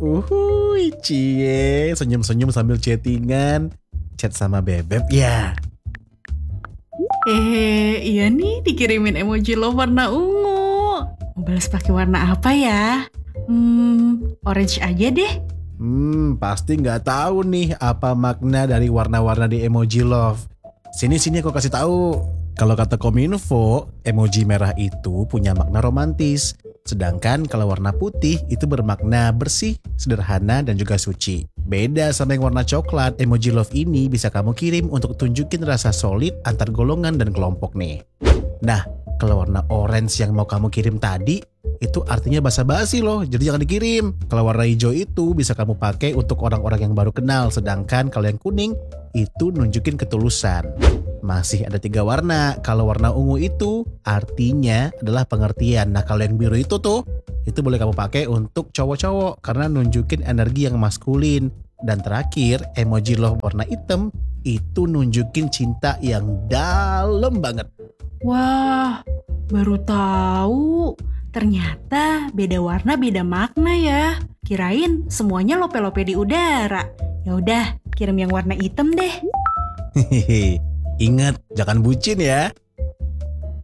Cie, senyum-senyum sambil chattingan. Chat sama bebek ya. Iya nih dikirimin emoji love warna ungu. Mau balas pakai warna apa ya? Orange aja deh. Pasti nggak tahu nih apa makna dari warna-warna di emoji love. Sini aku kasih tahu. Kalau kata Kominfo, emoji merah itu punya makna romantis. Sedangkan kalau warna putih itu bermakna bersih, sederhana, dan juga suci. Beda sama yang warna coklat, emoji love ini bisa kamu kirim untuk tunjukin rasa solid antar golongan dan kelompok nih. Nah, kalau warna orange yang mau kamu kirim tadi, itu artinya basa-basi loh, jadi jangan dikirim. Kalau warna hijau itu bisa kamu pakai untuk orang-orang yang baru kenal, sedangkan kalau yang kuning itu nunjukin ketulusan. Masih ada 3 warna. Kalau warna ungu itu artinya adalah pengertian. Nah kalau yang biru itu boleh kamu pakai untuk cowok-cowok karena nunjukin energi yang maskulin. Dan terakhir, emoji love warna hitam itu nunjukin cinta yang dalam banget. Wah, baru tahu. Ternyata beda warna beda makna ya. Kirain semuanya lope-lope di udara. Ya udah, kirim yang warna hitam deh. Hehehe. Ingat, jangan bucin ya.